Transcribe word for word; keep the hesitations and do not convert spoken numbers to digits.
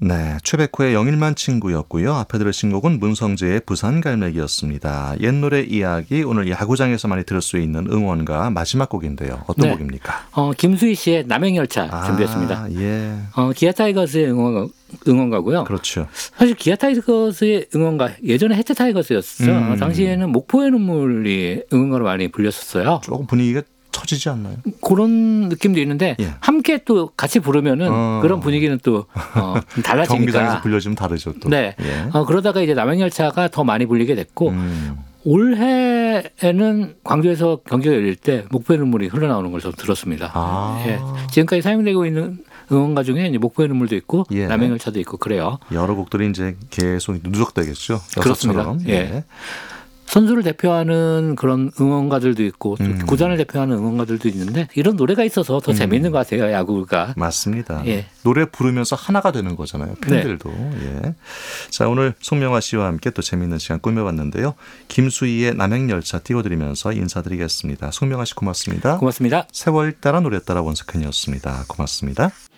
네, 최백호의 영일만 친구였고요. 앞에 들으신 곡은 문성재의 부산 갈매기였습니다. 옛 노래 이야기, 오늘 야구장에서 많이 들을 수 있는 응원가 마지막 곡인데요. 어떤 네. 곡입니까? 어, 김수희 씨의 남행열차 아, 준비했습니다. 예. 어, 기아 타이거스의 응원, 응원가고요. 그렇죠. 사실 기아 타이거스의 응원가 예전에 해태 타이거스였었죠. 음. 당시에는 목포의 눈물이 응원가로 많이 불렸었어요. 조금 분위기가 처지지 않나요? 그런 느낌도 있는데 예. 함께 또 같이 부르면은 어. 그런 분위기는 또 어, 좀 달라지니까. 경기장에서 불려주면 다르죠 또. 네. 예. 어, 그러다가 이제 남행열차가 더 많이 불리게 됐고 음. 올해에는 광주에서 경기가 열릴 때 목포의 눈물이 흘러나오는 걸 좀 들었습니다. 아. 예. 지금까지 사용되고 있는 응원가 중에 이제 목포의 눈물도 있고 예. 남행열차도 있고 그래요. 여러 곡들이 이제 계속 누적되겠죠. 그렇습니다. 여섯처럼. 예. 선수를 대표하는 그런 응원가들도 있고 또 음. 구단을 대표하는 응원가들도 있는데 이런 노래가 있어서 더 음. 재미있는 것 같아요. 야구가. 맞습니다. 예. 노래 부르면서 하나가 되는 거잖아요. 팬들도. 네. 예. 자, 오늘 송명화 씨와 함께 또 재미있는 시간 꾸며봤는데요. 김수희의 남행열차 띄워드리면서 인사드리겠습니다. 송명화 씨 고맙습니다. 고맙습니다. 세월 따라 노래 따라 원석현이었습니다. 고맙습니다.